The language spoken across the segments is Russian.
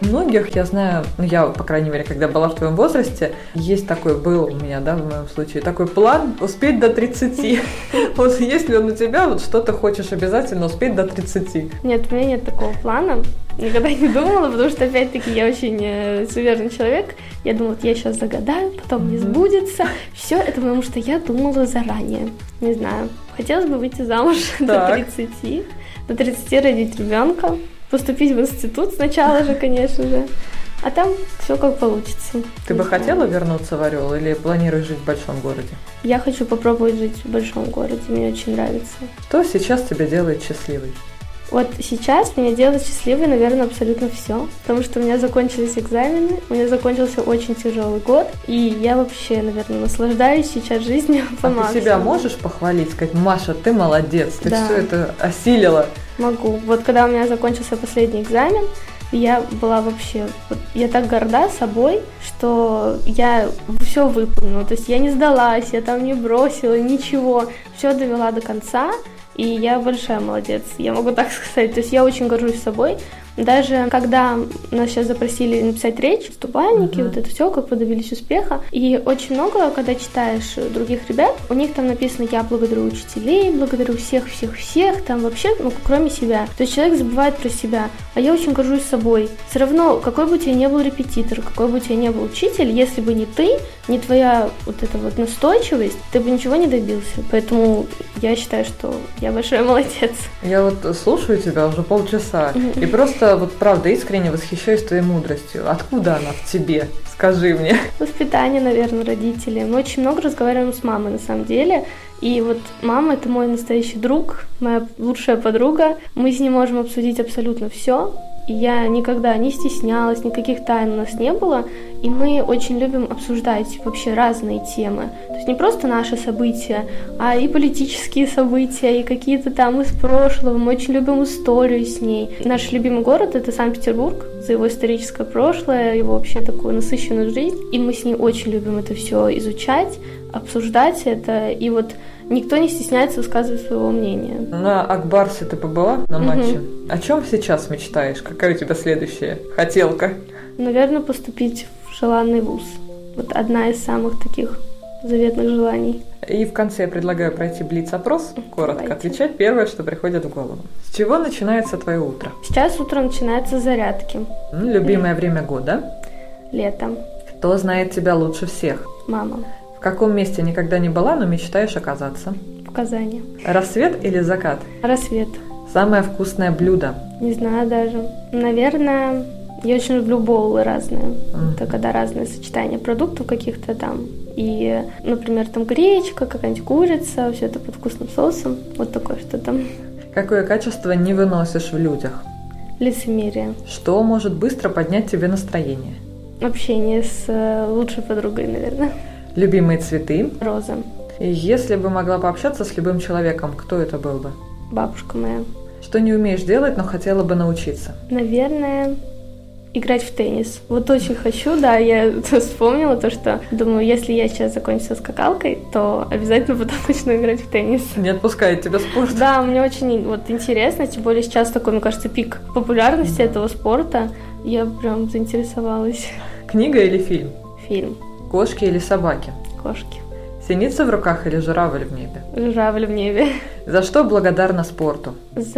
многих, я знаю, я, по крайней мере, когда была в твоем возрасте, есть такой, был у меня, да, в моем случае, такой план успеть до 30. Вот если он у тебя, вот что ты хочешь обязательно успеть до 30? Нет, у меня нет такого плана. Никогда не думала, потому что, опять-таки, я очень суеверный человек. Я думала, я сейчас загадаю, потом не сбудется. Все это потому, что я думала заранее. Не знаю. Хотелось бы выйти замуж до 30. До 30 родить ребенка. Поступить в институт сначала же, конечно же. А там все как получится. Ты бы хотела вернуться в Орел или планируешь жить в большом городе? Я хочу попробовать жить в большом городе. Мне очень нравится. Что сейчас тебя делает счастливой? Вот сейчас меня делает счастливой, наверное, абсолютно все, потому что у меня закончились экзамены, у меня закончился очень тяжелый год, и я вообще, наверное, наслаждаюсь сейчас жизнью по максимуму. Ты себя можешь похвалить, сказать: Маша, ты молодец, ты все это осилила? Могу. Вот когда у меня закончился последний экзамен, я была вообще, я так горда собой, что я все выполнила, то есть я не сдалась, я там не бросила ничего, все довела до конца. И я большая молодец, я могу так сказать. То есть я очень горжусь собой. Даже когда нас сейчас запросили написать речь, вступальники, вот это все, как вы добились успеха. И очень много, когда читаешь других ребят, у них там написано: я благодарю учителей, благодарю всех, там вообще, кроме себя. То есть человек забывает про себя. А я очень горжусь собой. Все равно, какой бы у тебя ни был репетитор, какой бы у тебя ни был учитель, если бы не ты, не твоя вот эта вот настойчивость, ты бы ничего не добился. Поэтому я считаю, что я большой молодец. Я вот слушаю тебя уже полчаса и просто вот правда искренне восхищаюсь твоей мудростью. Откуда она в тебе? Скажи мне. Воспитание, наверное, родители. Мы очень много разговариваем с мамой, на самом деле. И вот мама — это мой настоящий друг, моя лучшая подруга. Мы с ней можем обсудить абсолютно все. И я никогда не стеснялась, никаких тайн у нас не было. И мы очень любим обсуждать вообще разные темы. То есть не просто наши события, а и политические события, и какие-то там из прошлого. Мы очень любим историю с ней. Наш любимый город — это Санкт-Петербург, за его историческое прошлое, его вообще такую насыщенную жизнь. И мы с ней очень любим это все изучать, обсуждать это. И вот никто не стесняется высказывать своего мнения. На Ак-Барсе ты побыла на матче? О чем сейчас мечтаешь? Какая у тебя следующая хотелка? Наверное, поступить в желанный вуз. Вот одна из самых таких заветных желаний. И в конце я предлагаю пройти блиц-опрос, коротко отвечать первое, что приходит в голову. С чего начинается твое утро? Сейчас утро начинается с зарядки. Любимое время года? Лето. Кто знает тебя лучше всех? Мама. В каком месте никогда не была, но мечтаешь оказаться? В Казани. Рассвет или закат? Рассвет. Самое вкусное блюдо? Не знаю даже. Наверное, я очень люблю боулы разные. Это когда разные сочетания продуктов каких-то там. И, например, там гречка, какая-нибудь курица, все это под вкусным соусом. Вот такое что-то. Какое качество не выносишь в людях? Лицемерие. Что может быстро поднять тебе настроение? Общение с лучшей подругой, наверное. Любимые цветы? Розы. И если бы могла пообщаться с любым человеком, кто это был бы? Бабушка моя. Что не умеешь делать, но хотела бы научиться? Наверное, играть в теннис. Вот очень хочу, да, я вспомнила то, что думаю, если я сейчас закончу со скакалкой, то обязательно потом начну играть в теннис. Не отпускает тебя спорт? Да, мне очень интересно, тем более сейчас такой, мне кажется, пик популярности этого спорта. Я прям заинтересовалась. Книга или фильм? Фильм. Кошки или собаки? Кошки. Синица в руках или журавль в небе? Журавль в небе. За что благодарна спорту?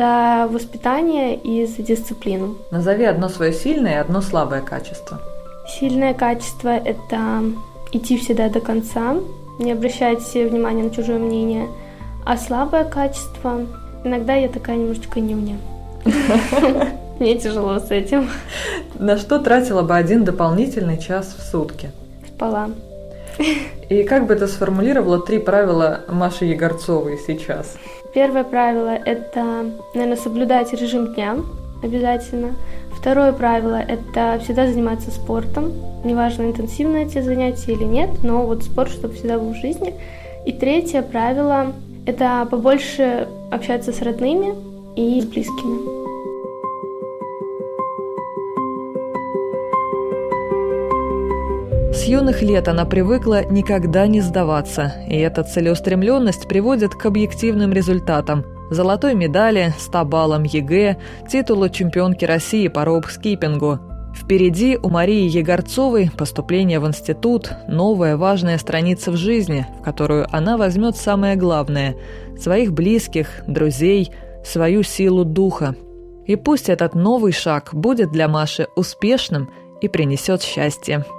За воспитание и за дисциплину. Назови одно свое сильное и одно слабое качество. Сильное качество – это идти всегда до конца, не обращать внимания на чужое мнение. А слабое качество – иногда я такая немножечко нюня. Мне тяжело с этим. На что тратила бы один дополнительный час в сутки? Спала. И как бы ты сформулировала 3 правила Маши Егорцовой сейчас? Первое правило – это, наверное, соблюдать режим дня обязательно. Второе правило – это всегда заниматься спортом. Неважно, интенсивное эти занятия или нет, но вот спорт, чтобы всегда был в жизни. И третье правило – это побольше общаться с родными и с близкими. С юных лет она привыкла никогда не сдаваться, и эта целеустремленность приводит к объективным результатам. Золотой медали, 100 баллам ЕГЭ, титулу чемпионки России по роуп-скиппингу. Впереди у Марии Егорцовой поступление в институт, новая важная страница в жизни, в которую она возьмет самое главное – своих близких, друзей, свою силу духа. И пусть этот новый шаг будет для Маши успешным и принесет счастье.